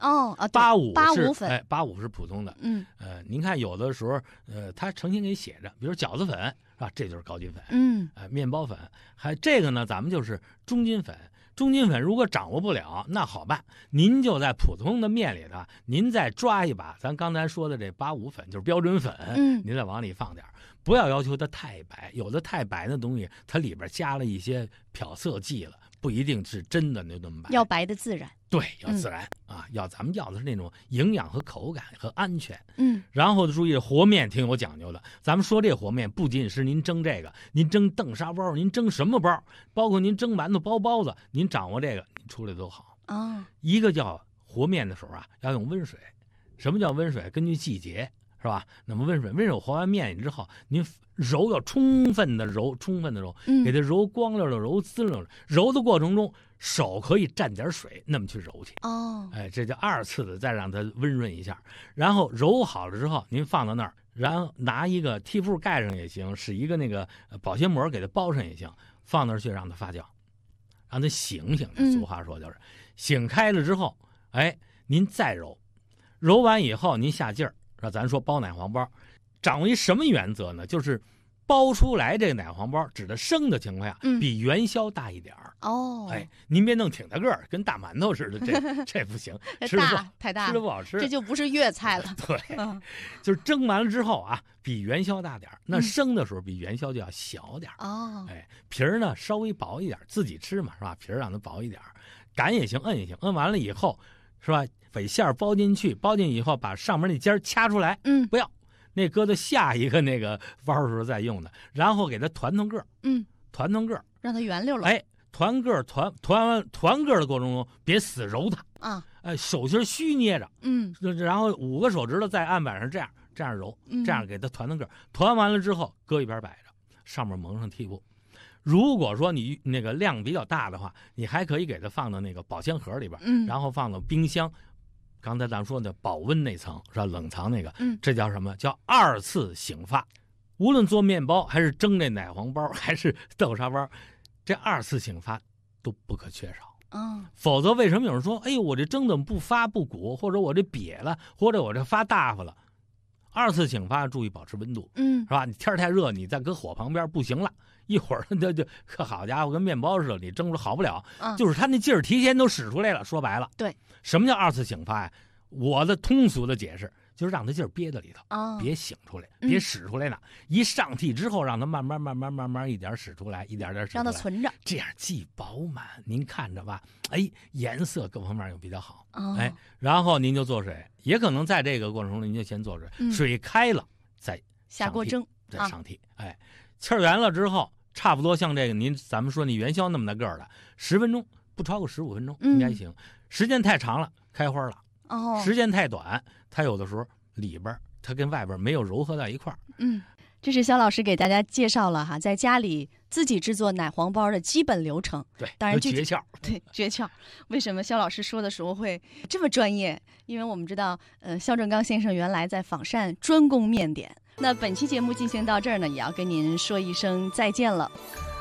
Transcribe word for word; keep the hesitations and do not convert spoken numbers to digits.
哦啊， 八五八五粉， 哎，八五是普通的。 嗯呃，您看有的时候，呃，它成型给写着，比如饺子粉是吧？这就是高筋粉。 嗯， 呃，面包粉，还这个呢，咱们就是中筋粉。中筋粉如果掌握不了，那好办，您就在普通的面里头，您再抓一把咱刚才说的这八五粉，就是标准粉， 嗯， 您再往里放点，不要要求它太白，有的太白的东西，它里边加了一些漂色剂了，不一定是真的那么白。 要白的自然， 对，要自然、嗯、啊，要咱们要的是那种营养和口感和安全。 嗯， 然后注意和面挺有讲究的，咱们说这和面不仅是您蒸这个，您蒸豆沙包，您蒸什么包，包括您蒸馒头包包子，您掌握这个，您出来都好。 哦， 一个叫和面的时候啊，要用温水。什么叫温水？根据季节是吧？那么温水，温水和完面之后，您揉要充分的揉，充分的揉，给它揉光溜的揉滋溜的。揉的过程中，手可以蘸点水，那么去揉去。 哦， 哎，这叫二次的，再让它温润一下。然后揉好了之后，您放到那儿，然后拿一个屉布盖上也行，使一个那个保鲜膜给它包上也行，放那儿去让它发酵，让它醒醒。俗话说就是、嗯、醒开了之后，哎，您再揉，揉完以后您下劲儿。咱说包奶黄包，掌握一什么原则呢？就是包出来这个奶黄包，指的生的情况下， 嗯、 比元宵大一点儿。 哦， 哎，您别弄挺大个儿，跟大馒头似的，这这不行，吃的不好， 太大， 吃的不好吃， 这就不是粤菜了。 对，嗯、就是蒸完了之后啊，比元宵大点儿，那生的时候比元宵就要小点儿。 哦、嗯， 哎，皮儿呢稍微薄一点，自己吃嘛是吧？皮儿让它薄一点，擀也行，摁也行，摁完了以后是吧？把馅包进去，包进以后把上面那尖掐出来， 嗯， 不要，那搁到下一个那个包的时候再用的，然后给它团团个， 嗯， 团团个， 让它圆溜了。 哎，团个团团完团个的过程中，别死揉它啊， 哎，手心虚捏着， 嗯， 然后五个手指头在案板上这样这样揉，这样给它团团个，团完了之后搁一边摆着，上面蒙上屉布。如果说你那个量比较大的话，你还可以给它放到那个保鲜盒里边， 嗯， 然后放到冰箱。刚才咱们说的保温那层是吧？冷藏那个， 嗯， 这叫什么？叫二次醒发。无论做面包还是蒸这奶黄包还是豆沙包，这二次醒发都不可缺少。 嗯， 否则为什么有人说，哎呦，我这蒸怎么不发不鼓，或者我这瘪了，或者我这发大发了？二次醒发注意保持温度， 嗯， 是吧？你天太热，你再搁火旁边不行了，一会儿就就可好家伙，跟面包似的，你蒸出好不了。 嗯， 就是他那劲儿提前都使出来了。说白了， 对， 什么叫二次醒发呀？我的通俗的解释就是让他劲儿憋在里头， 哦、 别醒出来，别使出来呢、嗯。一上屉之后，让他慢慢慢慢慢慢一点使出来，一点点使出来， 让它存着， 这样既饱满，您看着吧，哎，颜色各方面又比较好， 哦、 哎，然后您就做水，也可能在这个过程中您就先做水， 嗯、 水开了再下锅蒸， 再上屉，啊、哎，气儿圆了之后，差不多像这个您咱们说你元宵那么大个儿的，十分钟不超过十五分钟、嗯、应该行，时间太长了开花了。 哦， 时间太短，它有的时候里边它跟外边没有糅合到一块儿。 嗯，这是肖老师给大家介绍了哈，在家里自己制作奶黄包的基本流程。 对， 当然诀窍。 对，诀窍。为什么肖老师说的时候会这么专业？因为我们知道，呃，肖正刚先生原来在仿膳专攻面点。那本期节目进行到这儿呢，也要跟您说一声再见了。